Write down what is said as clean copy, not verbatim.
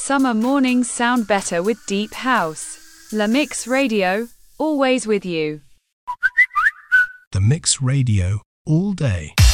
Summer mornings sound better with deep house. La Mix Radio, always with you. The Mix Radio, all day.